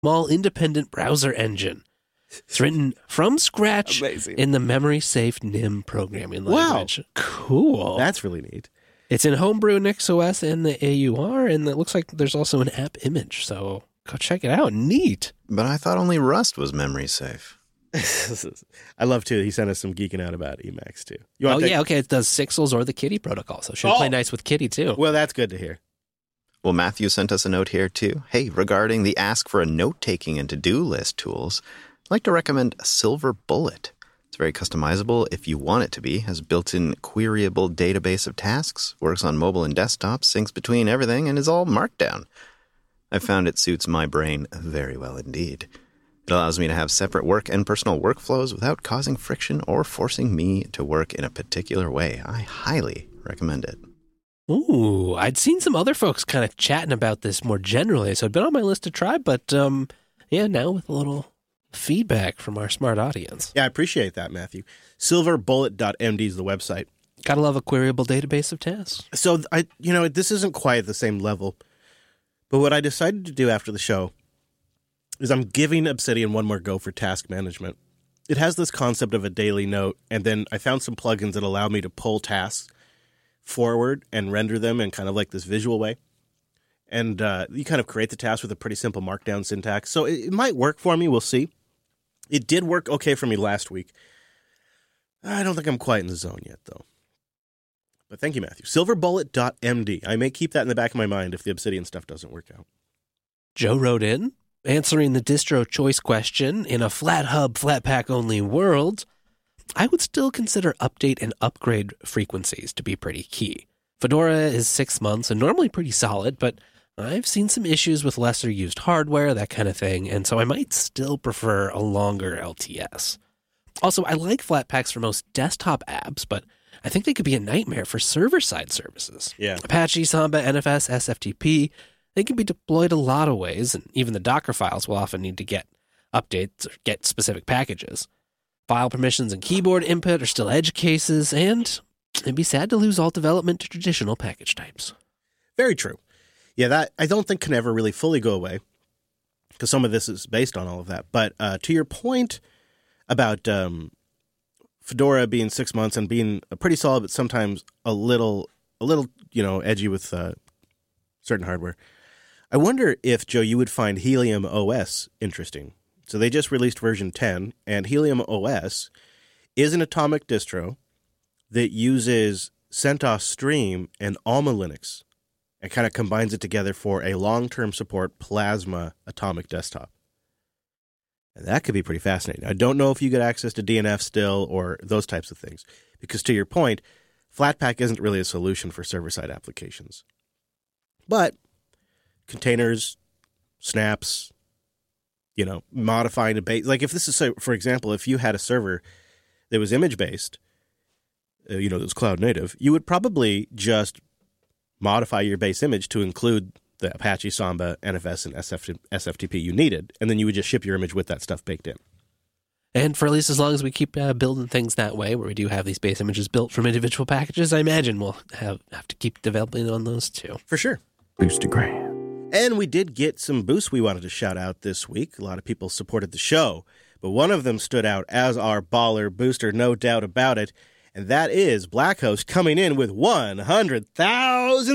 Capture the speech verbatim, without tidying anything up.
small independent browser engine. It's written from scratch Amazing. in the memory-safe N I M programming Wow. language. Cool. That's really neat. It's in Homebrew, NixOS, and the A U R, and it looks like there's also an app image, so go check it out. Neat. But I thought only Rust was memory safe. I love, too, he sent us some geeking out about Emacs, too. You Oh, want to take- yeah, okay, it does Sixels or the Kitty protocol, so it should Oh. play nice with Kitty, too. Well, that's good to hear. Well, Matthew sent us a note here, too. Hey, regarding the ask for a note-taking and to-do list tools, I'd like to recommend Silver Bullet. It's very customizable if you want it to be, has built-in queryable database of tasks, works on mobile and desktop, syncs between everything, and is all markdown. I found it suits my brain very well indeed. It allows me to have separate work and personal workflows without causing friction or forcing me to work in a particular way. I highly recommend it. Ooh, I'd seen some other folks kind of chatting about this more generally, so it'd been on my list to try, but um, yeah, now with a little feedback from our smart audience. Yeah, I appreciate that, Matthew. silver bullet dot m d is the website. Gotta love a queryable database of tasks. So, I, you know, this isn't quite at the same level, but what I decided to do after the show is I'm giving Obsidian one more go for task management. It has this concept of a daily note, and then I found some plugins that allow me to pull tasks forward and render them in kind of like this visual way. And uh, you kind of create the task with a pretty simple markdown syntax. So it, it might work for me. We'll see. It did work okay for me last week. I don't think I'm quite in the zone yet, though. But thank you, Matthew. silver bullet dot m d. I may keep that in the back of my mind if the Obsidian stuff doesn't work out. Joe wrote in, answering the distro choice question, in a flat hub, flat pack only world, I would still consider update and upgrade frequencies to be pretty key. Fedora is six months and normally pretty solid, but I've seen some issues with lesser used hardware, that kind of thing, and so I might still prefer a longer L T S. Also, I like Flatpaks for most desktop apps, but I think they could be a nightmare for server-side services. Yeah. Apache, Samba, N F S, S F T P, they can be deployed a lot of ways, and even the Docker files will often need to get updates or get specific packages. File permissions and keyboard input are still edge cases, and it'd be sad to lose all development to traditional package types. Very true. Yeah, that I don't think can ever really fully go away, because some of this is based on all of that. But uh, to your point about um, Fedora being six months and being pretty solid, but sometimes a little, a little, you know, edgy with uh, certain hardware, I wonder if, Joe, you would find Helium O S interesting. So they just released version ten, and Helium O S is an Atomic distro that uses CentOS Stream and Alma Linux and kind of combines it together for a long-term support Plasma Atomic desktop. And that could be pretty fascinating. I don't know if you get access to D N F still or those types of things, because to your point, Flatpak isn't really a solution for server-side applications. But containers, snaps, you know, modifying a base. Like if this is, so, for example, if you had a server that was image-based, uh, you know, that was cloud native, you would probably just modify your base image to include the Apache, Samba, N F S, and S F T P you needed, and then you would just ship your image with that stuff baked in. And for at least as long as we keep uh, building things that way, where we do have these base images built from individual packages, I imagine we'll have, have to keep developing on those too. For sure. Boostagram. And we did get some boosts we wanted to shout out this week. A lot of people supported the show, but one of them stood out as our baller booster, no doubt about it, and that is Blackhost coming in with one hundred thousand